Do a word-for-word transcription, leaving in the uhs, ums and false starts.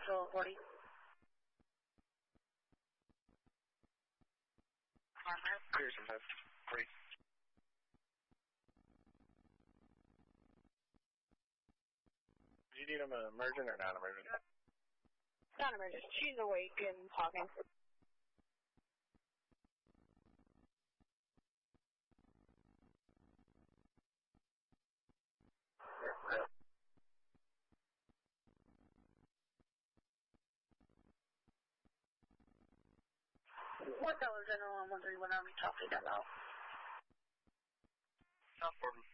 Central forty. Here's some forty. Do you need them emergent or non-emergent? Non-emergent. She's awake and talking. What color general and one thirty-one Army talking about? South Portland.